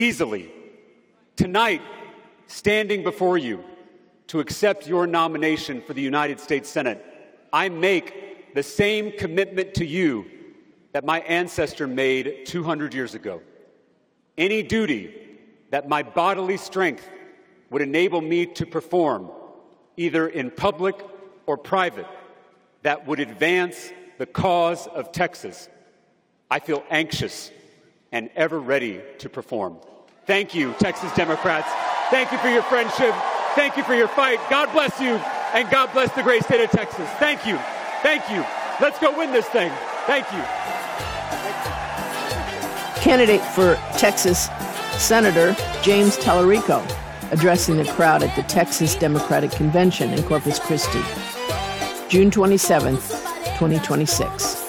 easily. Tonight, standing before you to accept your nomination for the United States Senate, I make the same commitment to you that my ancestor made 200 years ago. Any duty that my bodily strength would enable me to perform, either in public or private, that would advance the cause of Texas, I feel anxious and ever ready to perform. Thank you, Texas Democrats. Thank you for your friendship. Thank you for your fight. God bless you, and God bless the great state of Texas. Thank you. Thank you. Let's go win this thing. Thank you. Candidate for Texas Senator James Tallarico addressing the crowd at the Texas Democratic Convention in Corpus Christi, June 27th, 2026.